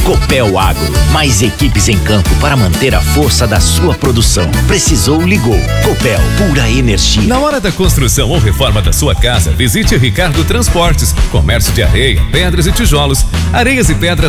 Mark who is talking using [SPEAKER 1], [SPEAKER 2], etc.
[SPEAKER 1] Copel Agro, mais equipes em campo para manter a força da sua produção. Precisou, ligou. Copel, pura energia.
[SPEAKER 2] Na hora da construção ou reforma da sua casa, visite Ricardo Transportes. Comércio de areia, pedras e tijolos. Areias e pedras